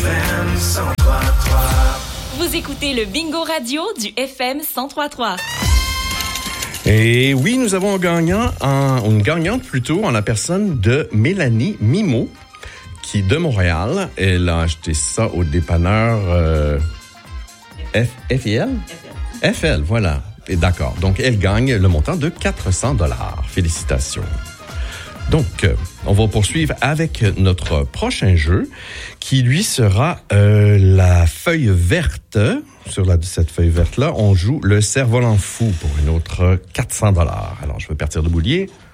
FM 103.3. Vous écoutez le Bingo Radio du FM 103.3. Et oui, nous avons une gagnante plutôt en la personne de Mélanie Mimo, qui est de Montréal. Elle a acheté ça au dépanneur FL, voilà. Et d'accord. Donc, elle gagne le montant de 400 $. Félicitations. Donc, on va poursuivre avec notre prochain jeu, qui lui sera la feuille verte. Sur cette feuille verte-là, on joue le cerf-volant fou pour une autre 400 $. Alors, je vais partir de boulier.